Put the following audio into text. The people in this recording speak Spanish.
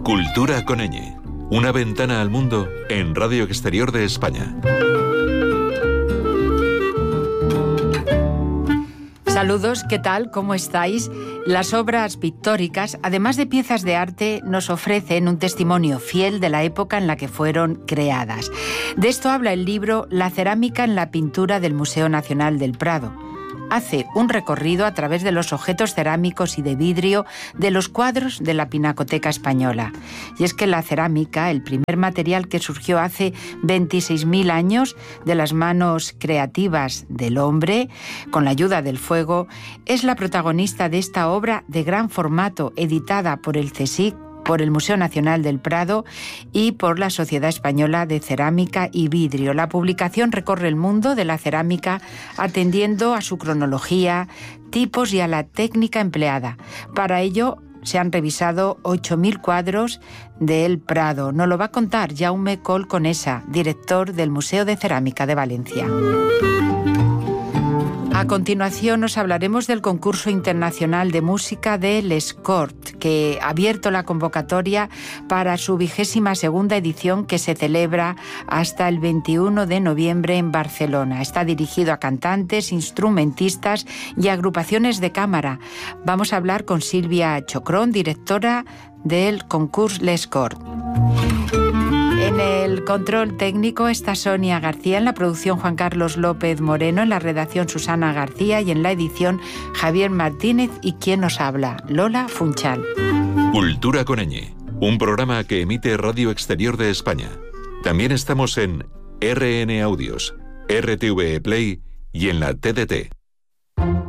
Cultura con ñ. Una ventana al mundo en Radio Exterior de España. Saludos, ¿qué tal? ¿Cómo estáis? Las obras pictóricas, además de piezas de arte, nos ofrecen un testimonio fiel de la época en la que fueron creadas. De esto habla el libro La cerámica en la pintura del Museo Nacional del Prado. Hace un recorrido a través de los objetos cerámicos y de vidrio de los cuadros de la Pinacoteca Española. Y es que la cerámica, el primer material que surgió hace 26.000 años de las manos creativas del hombre, con la ayuda del fuego, es la protagonista de esta obra de gran formato editada por el CSIC, por el Museo Nacional del Prado y por la Sociedad Española de Cerámica y Vidrio. La publicación recorre el mundo de la cerámica atendiendo a su cronología, tipos y a la técnica empleada. Para ello se han revisado 8.000 cuadros del Prado. Nos lo va a contar Jaume Colconesa, director del Museo de Cerámica de Valencia. A continuación nos hablaremos del concurso internacional de música de Les Corts, que ha abierto la convocatoria para su 22ª edición, que se celebra hasta el 21 de noviembre en Barcelona. Está dirigido a cantantes, instrumentistas y agrupaciones de cámara. Vamos a hablar con Silvia Chocrón, directora del concurso Les Corts. En el control técnico está Sonia García, en la producción Juan Carlos López Moreno, en la redacción Susana García y en la edición Javier Martínez y quien nos habla, Lola Funchal. Cultura con ñ, un programa que emite Radio Exterior de España. También estamos en RN Audios, RTV Play y en la TDT.